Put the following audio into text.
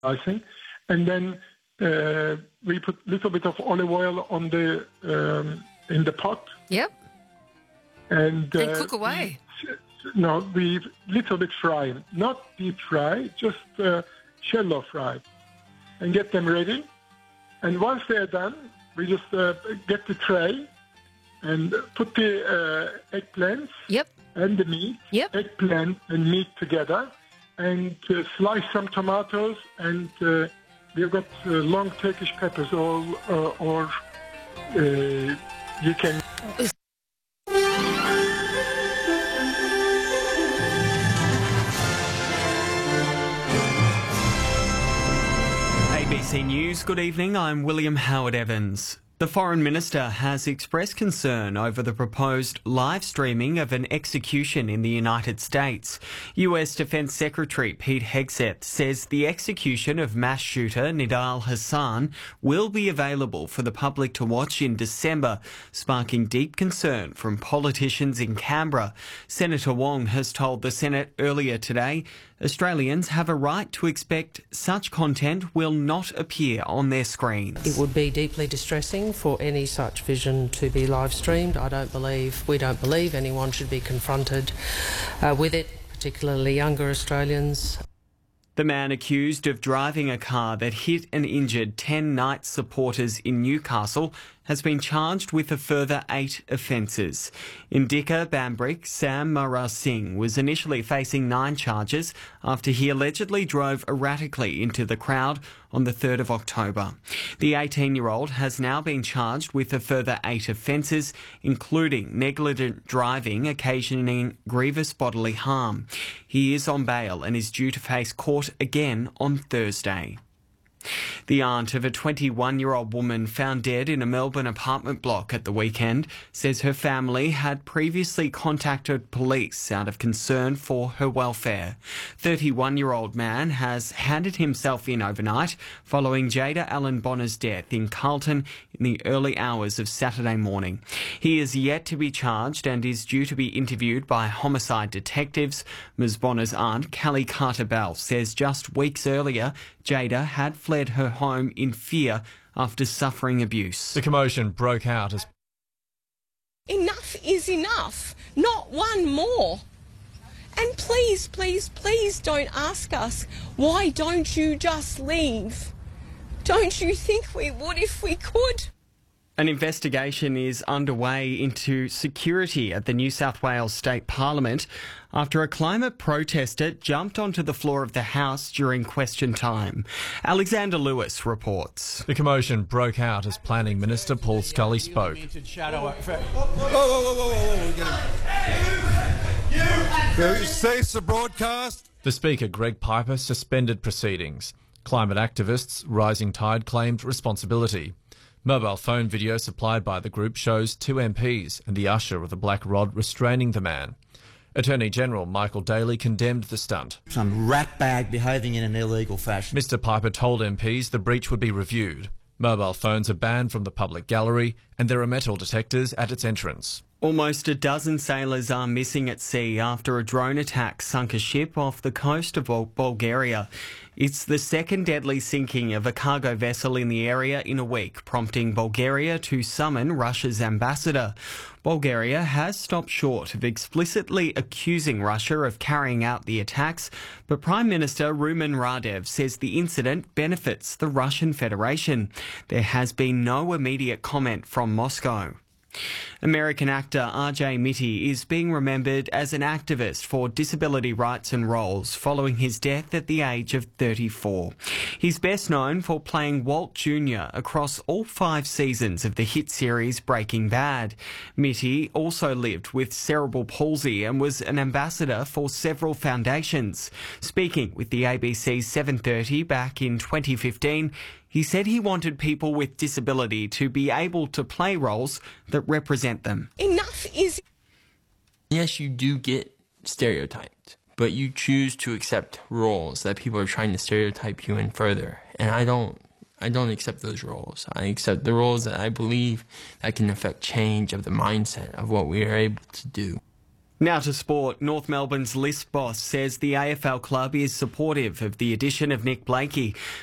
icing, and then we put a little bit of olive oil on the in the pot. Yep. And cook away. We little bit fry, not deep fry, just shallow fry, and get them ready. And once they're done, we just get the tray and put the eggplants and the meat, eggplant and meat together, and slice some tomatoes, and we've got long Turkish peppers, or you can. ABC News, good evening, I'm William Howard Evans. The Foreign Minister has expressed concern over the proposed live streaming of an execution in the United States. US Defence Secretary Pete Hegseth says the execution of mass shooter Nidal Hassan will be available for the public to watch in December, sparking deep concern from politicians in Canberra. Senator Wong has told the Senate earlier today Australians have a right to expect such content will not appear on their screens. It would be deeply distressing for any such vision to be live streamed. We don't believe anyone should be confronted with it, particularly younger Australians. The man accused of driving a car that hit and injured 10 Knights supporters in Newcastle has been charged with a further 8 offences. Indika Bambrick Sam Mara Singh was initially facing 9 charges after he allegedly drove erratically into the crowd on the 3rd of October. The 18-year-old has now been charged with a further 8 offences, including negligent driving occasioning grievous bodily harm. He is on bail and is due to face court again on Thursday. The aunt of a 21-year-old woman found dead in a Melbourne apartment block at the weekend says her family had previously contacted police out of concern for her welfare. 31-year-old man has handed himself in overnight following Jada Allen Bonner's death in Carlton in the early hours of Saturday morning. He is yet to be charged and is due to be interviewed by homicide detectives. Ms Bonner's aunt, Callie Carter-Bell, says just weeks earlier Jada had fled her home in fear after suffering abuse. The commotion broke out as... Enough is enough. Not one more. And please, please, please don't ask us, why don't you just leave? Don't you think we would if we could? An investigation is underway into security at the New South Wales State Parliament after a climate protester jumped onto the floor of the House during question time. Alexander Lewis reports. The commotion broke out as Planning Minister Paul Scully spoke. Cease the broadcast. The Speaker, Greg Piper, suspended proceedings. Climate activists Rising Tide claimed responsibility. Mobile phone video supplied by the group shows 2 MPs and the usher with a black rod restraining the man. Attorney General Michael Daly condemned the stunt. Some ratbag behaving in an illegal fashion. Mr Piper told MPs the breach would be reviewed. Mobile phones are banned from the public gallery and there are metal detectors at its entrance. Almost a dozen sailors are missing at sea after a drone attack sunk a ship off the coast of Bulgaria. It's the second deadly sinking of a cargo vessel in the area in a week, prompting Bulgaria to summon Russia's ambassador. Bulgaria has stopped short of explicitly accusing Russia of carrying out the attacks, but Prime Minister Rumen Radev says the incident benefits the Russian Federation. There has been no immediate comment from Moscow. American actor R.J. Mitte is being remembered as an activist for disability rights and roles following his death at the age of 34. He's best known for playing Walt Jr. across all 5 seasons of the hit series Breaking Bad. Mitte also lived with cerebral palsy and was an ambassador for several foundations. Speaking with the ABC 7:30 back in 2015, he said he wanted people with disability to be able to play roles that represent them. Enough is... Yes, you do get stereotyped, but you choose to accept roles that people are trying to stereotype you in further. And I don't accept those roles. I accept the roles that I believe that can affect change of the mindset of what we are able to do. Now to sport. North Melbourne's list boss says the AFL club is supportive of the addition of Nick Blakey.